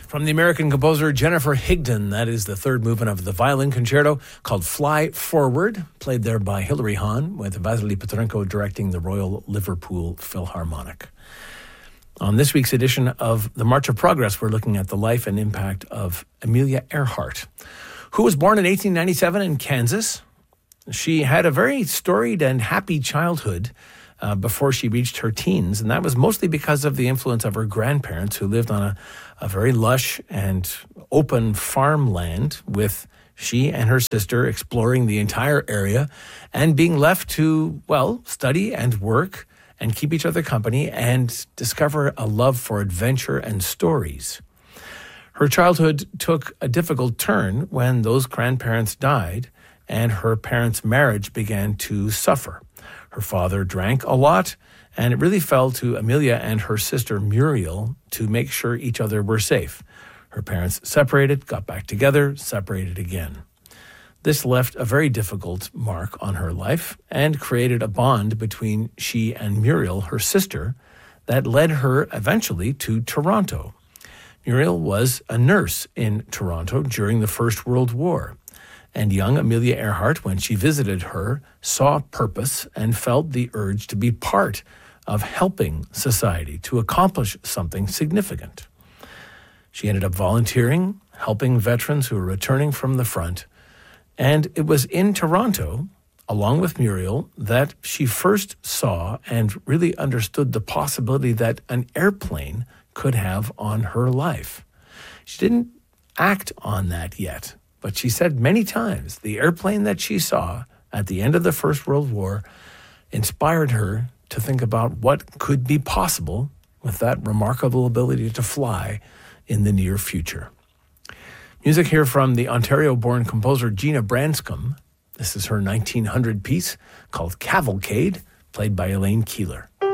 from the American composer Jennifer Higdon. That is the third movement of the violin concerto called Fly Forward, played there by Hilary Hahn, with Vasily Petrenko directing the Royal Liverpool Philharmonic. On this week's edition of the March of Progress, we're looking at the life and impact of Amelia Earhart, who was born in 1897 in Kansas. She had a very storied and happy childhood before she reached her teens, and that was mostly because of the influence of her grandparents, who lived on a very lush and open farmland, with she and her sister exploring the entire area and being left to, well, study and work and keep each other company and discover a love for adventure and stories. Her childhood took a difficult turn when those grandparents died and her parents' marriage began to suffer. Her father drank a lot, and it really fell to Amelia and her sister Muriel to make sure each other were safe. Her parents separated, got back together, separated again. This left a very difficult mark on her life and created a bond between she and Muriel, her sister, that led her eventually to Toronto. Muriel was a nurse in Toronto during the First World War. And young Amelia Earhart, when she visited her, saw purpose and felt the urge to be part of helping society, to accomplish something significant. She ended up volunteering, helping veterans who were returning from the front. And it was in Toronto, along with Muriel, that she first saw and really understood the possibility that an airplane could have on her life. She didn't act on that yet. But she said many times the airplane that she saw at the end of the First World War inspired her to think about what could be possible with that remarkable ability to fly in the near future. Music here from the Ontario-born composer Gina Branscombe. This is her 1900 piece called Cavalcade, played by Elaine Keeler.